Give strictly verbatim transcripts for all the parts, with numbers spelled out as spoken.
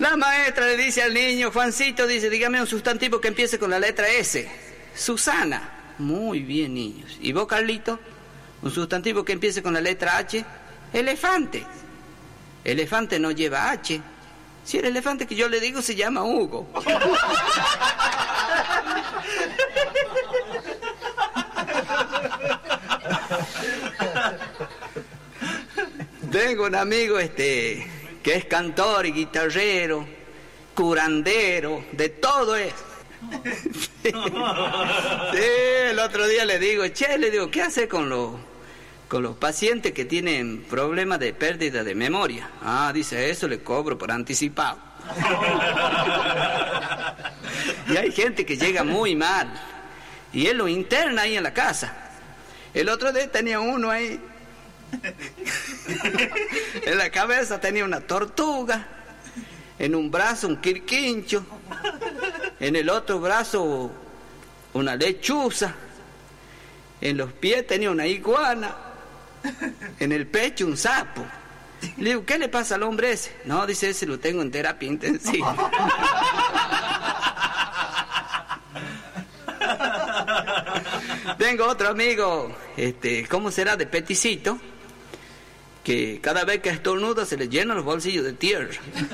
La maestra le dice al niño, Juancito, dice, dígame un sustantivo que empiece con la letra S. Susana. Muy bien, niños. ¿Y vos, Carlito? Un sustantivo que empiece con la letra H. Elefante. Elefante no lleva H. Si el elefante que yo le digo se llama Hugo. Tengo un amigo este que es cantor y guitarrero, curandero, de todo es. Sí. Sí, el otro día le digo, che, le digo, ¿qué hace con los con los pacientes que tienen problemas de pérdida de memoria? Ah, dice, eso le cobro por anticipado. Y hay gente que llega muy mal y él lo interna ahí en la casa. El otro día tenía uno ahí. En la cabeza tenía una tortuga, en un brazo un quirquincho, en el otro brazo una lechuza, en los pies tenía una iguana, en el pecho un sapo. Le digo, ¿qué le pasa al hombre ese? No, dice, ese lo tengo en terapia intensiva. Tengo otro amigo, este, ¿cómo será? De peticito, que cada vez que estornuda se le llenan los bolsillos de tierra.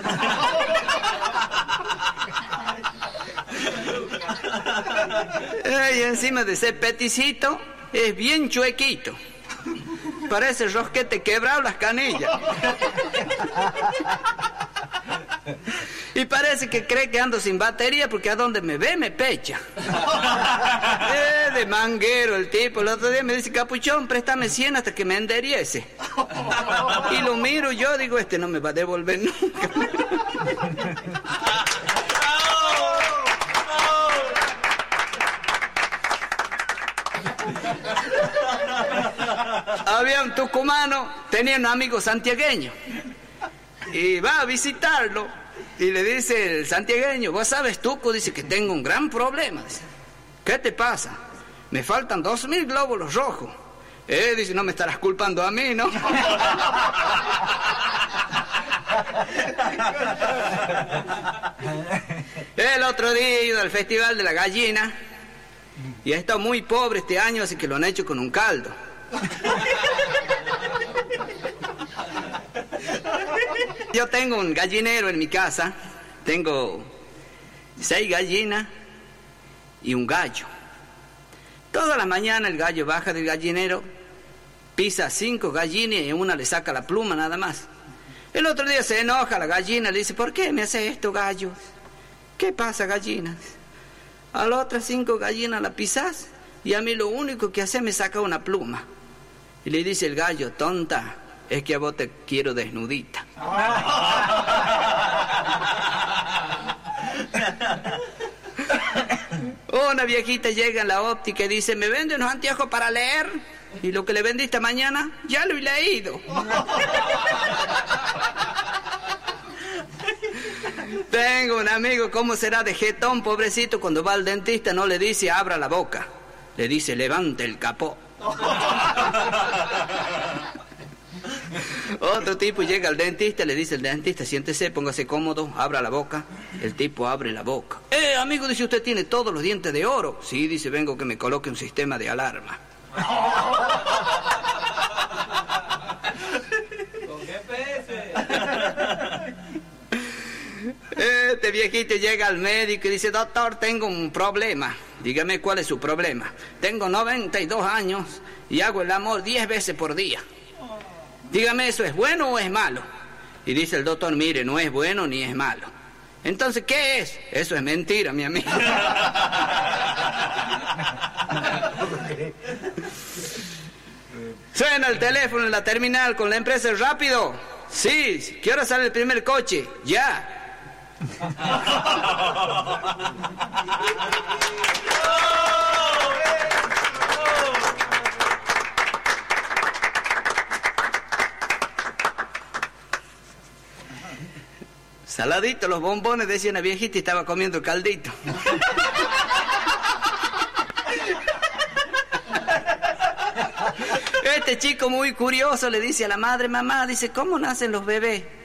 Y encima de ser peticito, es bien chuequito. Parece rosquete quebrado las canillas. Y parece que cree que ando sin batería porque a donde me ve me pecha. Eh, de manguero el tipo. El otro día me dice, Capuchón, préstame cien hasta que me enderiece. Y lo miro yo, digo, este no me va a devolver nunca. Había un tucumano, tenía un amigo santiagueño y va a visitarlo y le dice el santiagueño, vos sabes, Tuco, dice que tengo un gran problema. Dice, ¿qué te pasa? Me faltan dos mil glóbulos rojos. Eh, dice, no me estarás culpando a mí, ¿no? El otro día he ido al Festival de la Gallina y ha estado muy pobre este año, así que lo han hecho con un caldo. Yo tengo un gallinero en mi casa, tengo seis gallinas y un gallo. Toda la mañana el gallo baja del gallinero, pisa cinco gallinas y a una le saca la pluma nada más. El otro día se enoja la gallina, le dice, ¿por qué me hace esto, gallo? ¿Qué pasa, gallinas? A las otras cinco gallinas la pisás y a mí lo único que hace me saca una pluma. Y le dice el gallo, tonta, es que a vos te quiero desnudita. Una viejita llega en la óptica y dice, ¿me vende unos anteojos para leer? Y lo que le vendiste mañana, ya lo he leído. Tengo un amigo, ¿cómo será de jetón, pobrecito? Cuando va al dentista no le dice, abra la boca. Le dice, levante el capó. Otro tipo llega al dentista, le dice el dentista, siéntese, póngase cómodo, abra la boca. El tipo abre la boca. Eh, amigo, dice, ¿usted tiene todos los dientes de oro? Sí, dice, vengo que me coloque un sistema de alarma. ¿Con qué pese? Este viejito llega al médico y dice, doctor, tengo un problema. Dígame cuál es su problema. Tengo noventa y dos años y hago el amor diez veces por día. Dígame, ¿eso es bueno o es malo? Y dice el doctor, mire, no es bueno ni es malo. Entonces, ¿qué es? Eso es mentira, mi amigo. Suena el teléfono en la terminal con la empresa Rápido. Sí, ¿qué hora sale el primer coche? Ya. Saladito los bombones, decía una viejita y estaba comiendo el caldito. Este chico muy curioso le dice a la madre, mamá, dice, ¿cómo nacen los bebés?